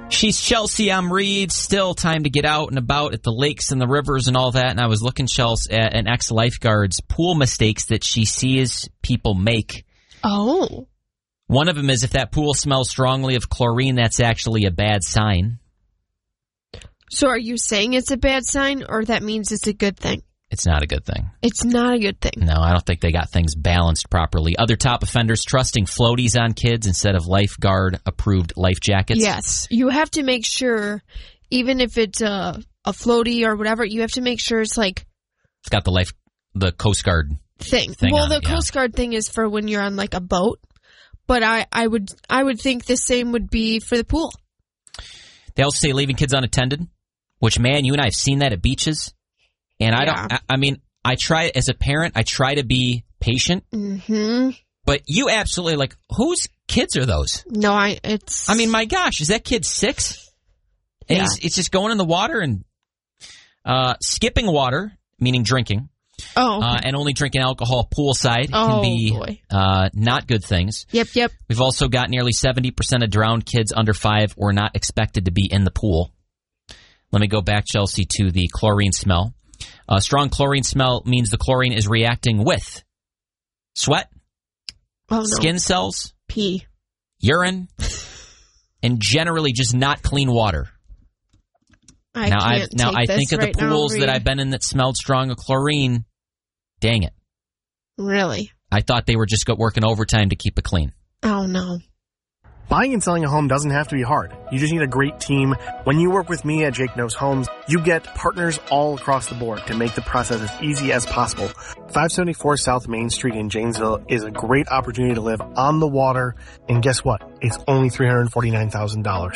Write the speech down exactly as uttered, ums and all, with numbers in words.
She's Chelsea, I'm Reed. Still time to get out and about at the lakes and the rivers and all that. And I was looking, Chelsea, at an ex-lifeguard's pool mistakes that she sees people make. Oh. One of them is if that pool smells strongly of chlorine, that's actually a bad sign. So are you saying it's a bad sign, or that means it's a good thing? It's not a good thing. It's not a good thing. No, I don't think they got things balanced properly. Other top offenders trusting floaties on kids instead of lifeguard-approved life jackets. Yes. You have to make sure, even if it's a, a floaty or whatever, you have to make sure it's like... It's got the life, the Coast Guard thing. thing well, on the it, yeah. Coast Guard thing is for when you're on like a boat, but I, I would I would think the same would be for the pool. They also say leaving kids unattended, which, man, you and I have seen that at beaches. And I Yeah. don't, I, I mean, I try, as a parent, I try to be patient. Mm-hmm. But you absolutely, like, whose kids are those? No, I, it's... I mean, my gosh, is that kid six? And Yeah. he's, he's just going in the water and uh, skipping water, meaning drinking, Oh. uh, and only drinking alcohol poolside Oh, can be boy. uh, not good things. Yep, yep. We've also got nearly seventy percent of drowned kids under five were not expected to be in the pool. Let me go back, Chelsea, to the chlorine smell. Uh, strong chlorine smell means the chlorine is reacting with sweat, Oh, no. skin cells, Pee. urine, and generally just not clean water. I now, can't I've, now take I this think of the right now, pools that Reed. I've been in that smelled strong of chlorine. Dang it. Really? I thought they were just go- working overtime to keep it clean. Oh, no. Buying and selling a home doesn't have to be hard. You just need a great team. When you work with me at Jake Knows Homes, you get partners all across the board to make the process as easy as possible. five seventy-four South Main Street in Janesville is a great opportunity to live on the water. And guess what? It's only three hundred forty-nine thousand dollars.